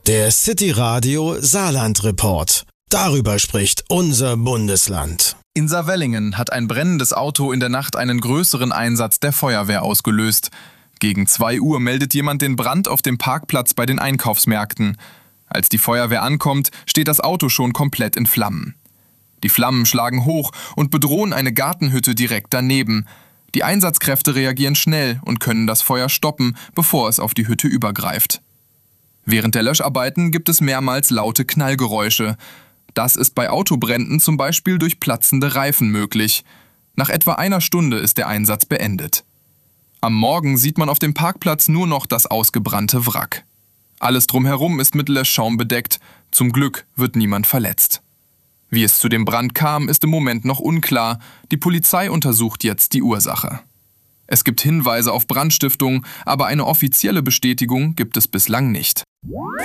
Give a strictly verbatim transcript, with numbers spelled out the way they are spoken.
Der City Radio Saarland Report. Darüber spricht unser Bundesland. In Saarwellingen hat ein brennendes Auto in der Nacht einen größeren Einsatz der Feuerwehr ausgelöst. Gegen zwei Uhr meldet jemand den Brand auf dem Parkplatz bei den Einkaufsmärkten. Als die Feuerwehr ankommt, steht das Auto schon komplett in Flammen. Die Flammen schlagen hoch und bedrohen eine Gartenhütte direkt daneben. Die Einsatzkräfte reagieren schnell und können das Feuer stoppen, bevor es auf die Hütte übergreift. Während der Löscharbeiten gibt es mehrmals laute Knallgeräusche. Das ist bei Autobränden zum Beispiel durch platzende Reifen möglich. Nach etwa einer Stunde ist der Einsatz beendet. Am Morgen sieht man auf dem Parkplatz nur noch das ausgebrannte Wrack. Alles drumherum ist mit Löschschaum bedeckt. Zum Glück wird niemand verletzt. Wie es zu dem Brand kam, ist im Moment noch unklar. Die Polizei untersucht jetzt die Ursache. Es gibt Hinweise auf Brandstiftung, aber eine offizielle Bestätigung gibt es bislang nicht.